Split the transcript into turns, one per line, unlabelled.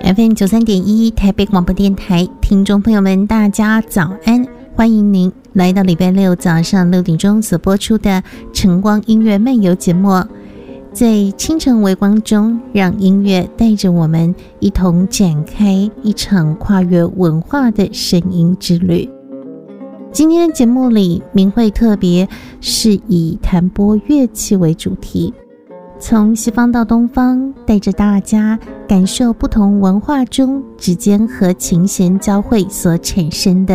FM93.1 台北广播电台，听众朋友们大家早安，欢迎您来到礼拜六早上6点钟所播出的晨光音乐漫游节目。在清晨微光中，让音乐带着我们一同展开一场跨越文化的声音之旅。今天的节目里，明慧特别是以弹拨乐器为主题，从西方到东方，带着大家感受不同文化中指尖和琴弦交汇所产生的